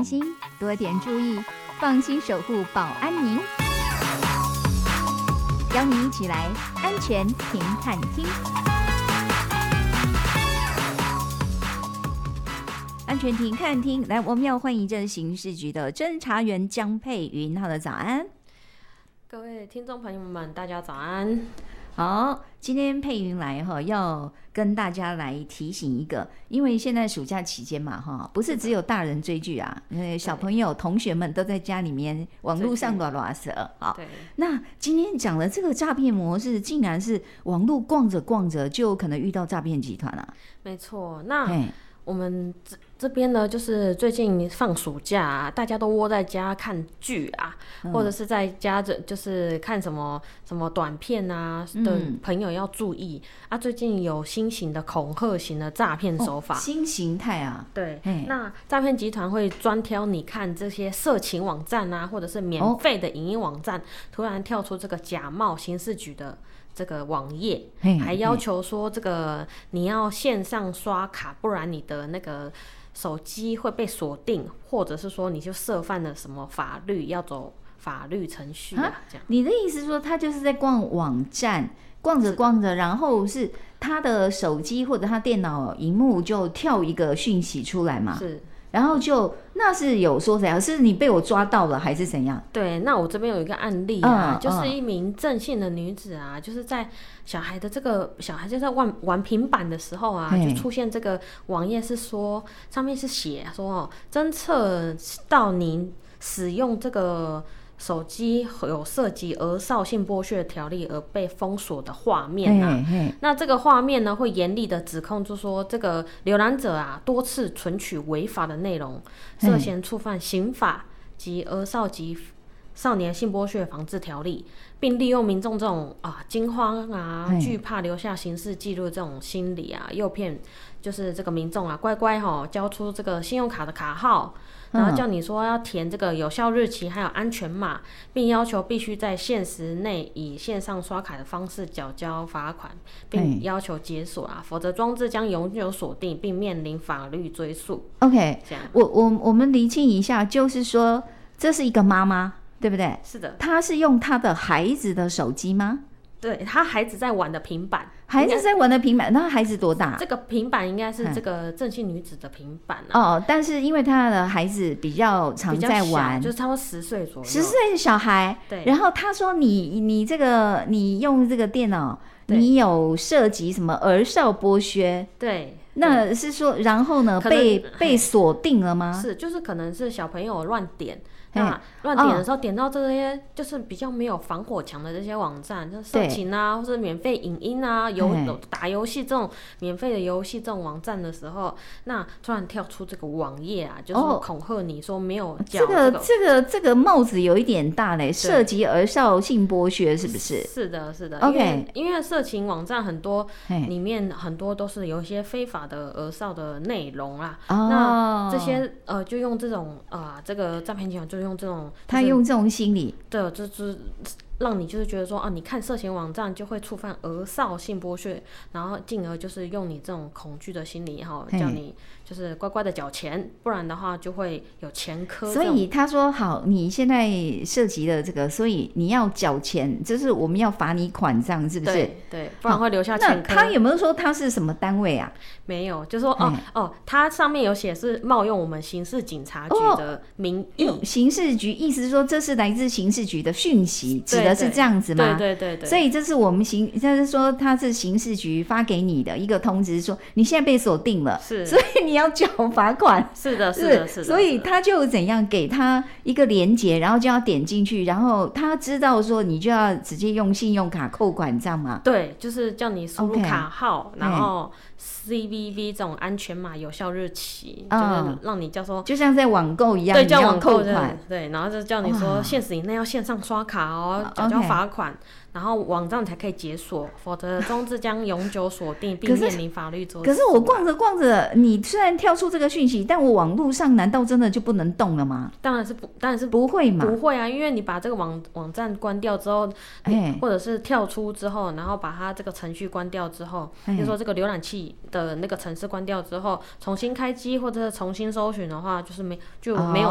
关心，多点注意，放心守护保安您。邀您一起来安全停看厅。安全停看厅，来，我们要欢迎这刑事局的侦查员江佩云。好的，早安， 各位听众朋友们，大家早安。 好，今天佩云来哈，要跟大家来提醒一个，因为现在暑假期间嘛哈，不是只有大人追剧啊，小朋友、同学们都在家里面网络上乱蛇。好，那今天讲的这个诈骗模式，竟然是网络逛着逛着就可能遇到诈骗集团啊。 没错，那我们这边呢，就是最近放暑假啊，大家都窝在家看剧啊，或者是在家就是看什么短片啊的朋友要注意啊。最近有新型的恐吓型的诈骗手法， 新形态啊。 对，那诈骗集团会专挑你看这些色情网站啊，或者是免费的影音网站，突然跳出这个假冒刑事局的这个网页，还要求说这个你要线上刷卡，不然你的那个手机会被锁定，或者是说你就涉犯了什么法律，要走法律程序啊。这样， 你的意思是说他就是在逛网站，逛着逛着，然后是他的手机或者他电脑荧幕就跳一个讯息出来嘛？是。然后那是有说怎样？是你被我抓到了还是怎样？ 对，那我这边有一个案例啊，就是一名郑姓的女子啊，就是在小孩就在玩平板的时候啊，就出现这个网页是说上面是写说侦测到您使用这个手机有涉及儿少性剥削条例而被封锁的画面啊，那这个画面呢会严厉的指控，就说这个浏览者啊多次存取违法的内容，涉嫌触犯刑法及儿少及少年性剥削防治条例，并利用民众这种惊慌啊、惧怕留下刑事记录这种心理啊，诱骗就是这个民众啊乖乖交出这个信用卡的卡号。然后叫你说要填这个有效日期还有安全码，并要求必须在限时内以线上刷卡的方式缴交罚款，并要求解锁啊，否则装置将永久锁定并面临法律追诉。 OK， 这样我们厘清一下，就是说这是一个妈妈，对不对？ 是的。她是用她的孩子的手机吗？ 对，他孩子在玩的平板， 孩子在玩的平板，那孩子多大？ 这个平板应该是这个郑姓女子的平板啊。 但是因为他的孩子比较常在玩， 就是差不多10岁左右。 10岁的小孩，对。然后他说你用这个电脑，你有涉及什么儿少剥削？ 对。 那是说，然后呢，被锁定了吗？ 是，就是可能是小朋友乱点。那乱点的时候，点到这些就是比较没有防火墙的这些网站，就是色情啊，或是免费影音啊、打游戏这种免费的游戏这种网站的时候，那突然跳出这个网页啊，就是恐吓你说没有缴这个帽子有一点大嘞，涉及儿少性剥削是不是？ 是的，是的。 OK， 因为色情网站很多里面很多都是有一些非法的儿少的内容啦。那这些就用这种这个诈骗集团就用这种， 他用这种心理， 对，就是让你就是觉得说你看色情网站就会触犯儿少性剥削，然后进而就是用你这种恐惧的心理叫你就是乖乖的缴钱，不然的话就会有前科。 所以他说好，你现在涉及了这个，所以你要缴钱，就是我们要罚你款账，是不是？ 对，不然会留下前科。 那他有没有说他是什么单位啊？ 没有，就说他上面有写是冒用我们刑事警察局的名义。 刑事局意思是说这是来自刑事局的讯息，指的是这样子吗？ 对。 所以这是我们就是说他是刑事局发给你的一个通知，说你现在被锁定了， 是， 所以你要缴罚款。 是的。 所以他就怎样给他一个连结，然后就要点进去，然后他知道说你就要直接用信用卡扣款账嘛？ 对，就是叫你输入卡号，然后CVV 这种安全码、有效日期，就是让你叫说， 就像在网购一样， 对，叫网购扣款， 对，然后就叫你说限时以内要线上刷卡缴交罚款。然后网站才可以解锁，否则装置将永久锁定并面临法律追诉。 可是我逛着逛着，你虽然跳出这个讯息，但我网络上难道真的就不能动了吗？ 当然是不会嘛， 不会啊，因为你把这个网站关掉之后，或者是跳出之后，然后把它这个程序关掉之后，比如说这个浏览器的那个程式关掉之后，重新开机或者是重新搜寻的话，就是没有